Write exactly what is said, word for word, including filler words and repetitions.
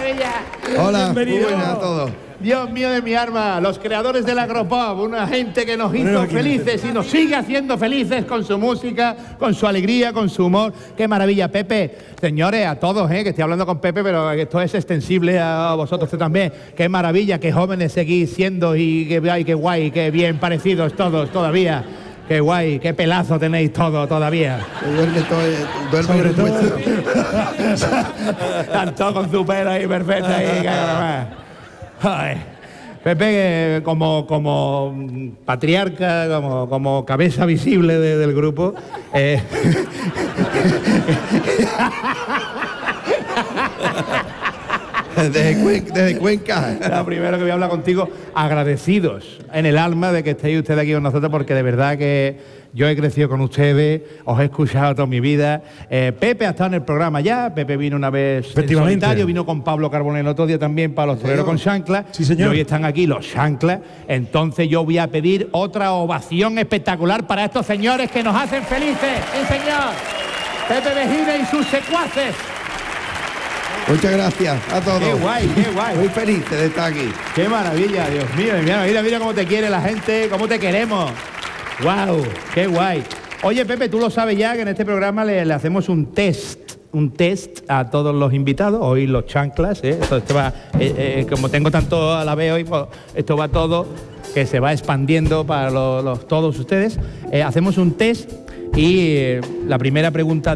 maravilla! Hola, bienvenido. muy buenas a todos. Dios mío de mi arma, los creadores del agropop, una gente que nos hizo felices y nos sigue haciendo felices con su música, con su alegría, con su humor. ¡Qué maravilla, Pepe! Señores, a todos, ¿eh? Que estoy hablando con Pepe, pero esto es extensible a vosotros también. ¡Qué maravilla, qué jóvenes seguís siendo y qué, ay, qué guay, qué bien parecidos todos todavía! ¡Qué guay, qué pelazo tenéis todo todavía! Duerme todo, duerme todo. Están todos con su pelo ahí perfecto ahí. Ay, Pepe, como, como patriarca, como, como cabeza visible de, del grupo, eh, Desde Cuenca, desde Cuenca. lo primero que voy a hablar contigo, agradecidos en el alma de que estéis ustedes aquí con nosotros, porque de verdad que yo he crecido con ustedes, os he escuchado toda mi vida. Eh, Pepe ha estado en el programa ya, Pepe vino una vez en solitario, vino con Pablo Carbonell el otro día también para los toreros con chanclas. Sí, señor. Y hoy están aquí los chanclas. Entonces yo voy a pedir otra ovación espectacular para estos señores que nos hacen felices. ¡Sí, señor! Pepe Mejía y sus secuaces. Muchas gracias a todos. ¡Qué guay, qué guay! Muy feliz de estar aquí. ¡Qué maravilla, Dios mío! Mira, mira, mira cómo te quiere la gente, cómo te queremos. ¡Guau! ¡Qué guay! Oye, Pepe, tú lo sabes ya que en este programa le, le hacemos un test, un test a todos los invitados. Hoy los chanclas, ¿eh? Esto, esto va, eh, eh, como tengo tanto a la vez hoy, pues, esto va todo, que se va expandiendo para los, los, todos ustedes. Eh, hacemos un test y eh, la primera pregunta